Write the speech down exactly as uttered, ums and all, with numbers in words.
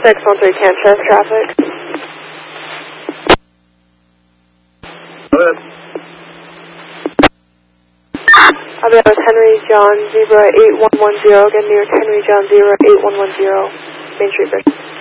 six one three, can't check traffic. Go ahead. I'll be out with Henry John Zebra eight one one zero, again New York Henry John Zebra eight one one zero, Main Street Bridge.